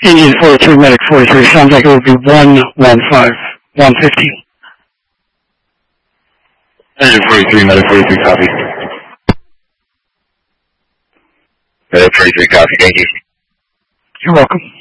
Indian 43, Medic 43. Sounds like it would be 115, 115. Engine 43, Medic 43, copy. Medic 43, copy, thank you. You're welcome.